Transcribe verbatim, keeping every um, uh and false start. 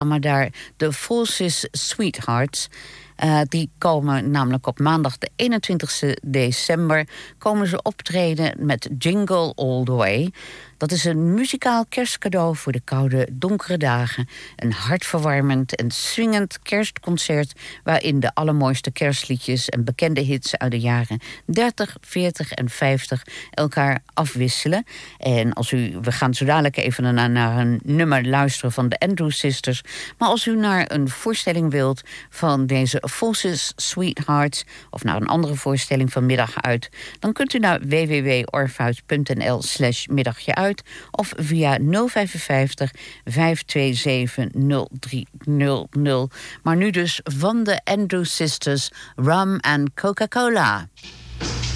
maar daar de Falsis Sweethearts. Uh, die komen namelijk op maandag de eenentwintigste december... komen ze optreden met Jingle All The Way. Dat is een muzikaal kerstcadeau voor de koude, donkere dagen. Een hartverwarmend en swingend kerstconcert... waarin de allermooiste kerstliedjes en bekende hits uit de jaren dertig, veertig en vijftig elkaar afwisselen. En als u, we gaan zo dadelijk even naar, naar een nummer luisteren van de Andrews Sisters. Maar als u naar een voorstelling wilt van deze Falsis Sweethearts... of naar een andere voorstelling vanmiddag uit... dan kunt u naar w w w punt orpheus punt n l slash middagje uit... of via nul vijf vijf vijf twee zeven nul drie nul nul. Maar nu dus van de Andrews Sisters, Rum and Coca-Cola.